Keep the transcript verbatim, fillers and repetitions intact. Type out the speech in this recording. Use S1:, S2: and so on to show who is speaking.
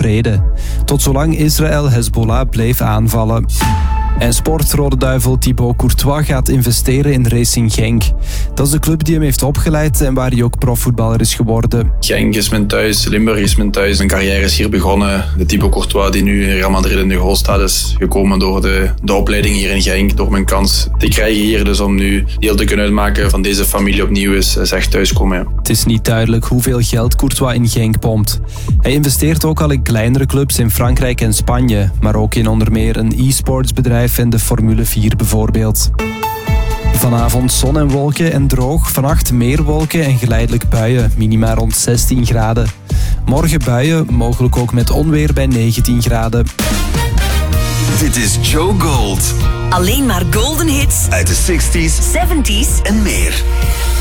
S1: vrede. Tot zolang Israël Hezbollah bleef aanvallen. En sportrode duivel Thibaut Courtois gaat investeren in Racing Genk. Dat is de club die hem heeft opgeleid en waar hij ook profvoetballer is geworden.
S2: Genk is mijn thuis, Limburg is mijn thuis. Mijn carrière is hier begonnen. De Thibaut Courtois die nu in Real Madrid in de goal staat is gekomen door de, de opleiding hier in Genk. Door mijn kans te krijgen hier. Dus om nu deel te kunnen uitmaken van deze familie opnieuw is, is echt thuiskomen. Ja.
S1: Het is niet duidelijk hoeveel geld Courtois in Genk pompt. Hij investeert ook al in kleinere clubs in Frankrijk en Spanje. Maar ook in onder meer een e-sportsbedrijf en de Formule vier bijvoorbeeld. Vanavond zon en wolken en droog. Vannacht meer wolken en geleidelijk buien. Minima rond zestien graden. Morgen buien, mogelijk ook met onweer bij negentien graden.
S3: Dit is Joe Gold.
S4: Alleen maar golden hits
S3: Uit de zestig's,
S4: zeventig's
S3: en meer.